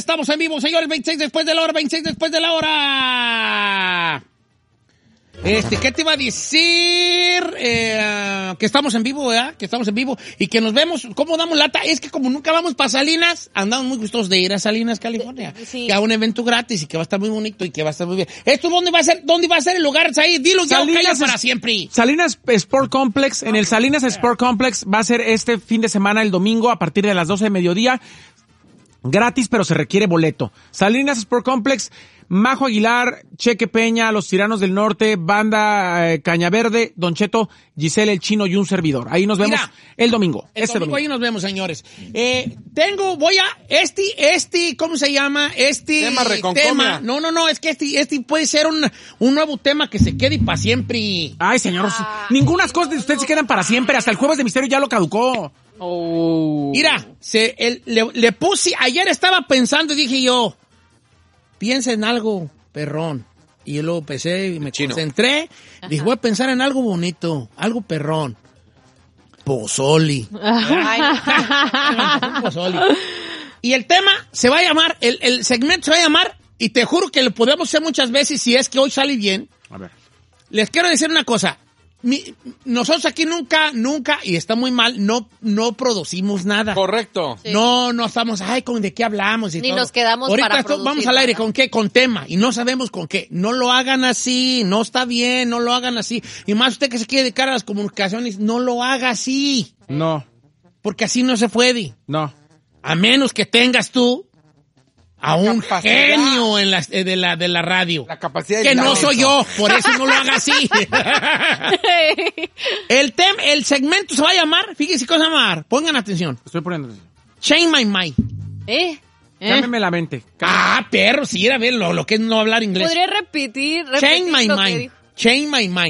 estamos en vivo, señores, 26 después de la hora, 26 después de la hora. ¿Qué te iba a decir? Que estamos en vivo, ¿verdad? Que estamos en vivo y que nos vemos. ¿Cómo damos lata? Es que como nunca vamos para Salinas, andamos muy gustosos de ir a Salinas, California. Sí. Que a un evento gratis y que va a estar muy bonito y que va a estar muy bien. ¿Esto dónde va a ser? ¿Dónde va a ser el lugar, Said? Dilo ya, calla para siempre. Salinas Sport Complex. En el Salinas Sport Complex va a ser este fin de semana, el domingo, a partir de las 12 de mediodía. Gratis, pero se requiere boleto. Salinas Sport Complex, Majo Aguilar, Cheque Peña, Los Tiranos del Norte, Banda Cañaverde, Don Cheto, Giselle el Chino y un servidor. Ahí nos vemos el domingo. El domingo ahí nos vemos, señores. ¿Cómo se llama? Tema. No, es que este puede ser un nuevo tema que se quede para siempre. Ay, señor, ninguna cosa de ustedes se quedan para siempre. Hasta el Jueves de Misterio ya lo caducó. Mira, le puse, ayer estaba pensando y dije yo, piensa en algo, perrón. Y yo luego pensé y me concentré. Dije, voy a pensar en algo bonito, algo perrón. Pozoli. Pozoli. Y el tema se va a llamar, el segmento se va a llamar, y te juro que lo podemos hacer muchas veces si es que hoy sale bien. A ver. Les quiero decir una cosa. Nosotros aquí nunca, y está muy mal, no producimos nada. Correcto. Sí. No estamos, ¿de qué hablamos? Y ni todo. nos quedamos ahorita para producir vamos al aire, nada. ¿con qué? Con tema, y no sabemos con qué. No lo hagan así, no está bien, no lo hagan así. Y más usted que se quiere dedicar a las comunicaciones, no lo haga así. No. Porque así no se puede. No. A menos que tengas tú a un genio de la radio. La capacidad que no soy yo, por eso no lo haga así. El segmento se va a llamar, fíjense cómo se va a llamar, pongan atención. Estoy poniendo atención. Change my mind. Cámbiame la mente. Perro, sí, a ver lo que es no hablar inglés. ¿Podría repetir Change my lo que mind. dijo? Change my mind.